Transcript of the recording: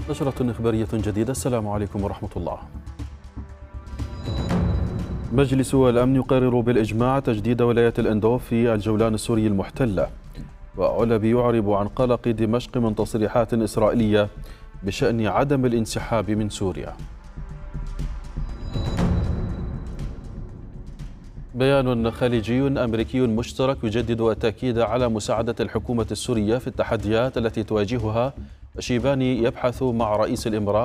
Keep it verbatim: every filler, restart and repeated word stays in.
نشرة إخبارية جديدة. السلام عليكم ورحمة الله. مجلس الأمن يقرر بالإجماع تجديد ولاية الأندوف في الجولان السوري المحتلة. وعلبي يعرب عن قلق دمشق من تصريحات إسرائيلية بشأن عدم الانسحاب من سوريا. بيان خليجي أمريكي مشترك يجدد التأكيد على مساعدة الحكومة السورية في التحديات التي تواجهها. شيباني يبحث مع رئيس الإمارات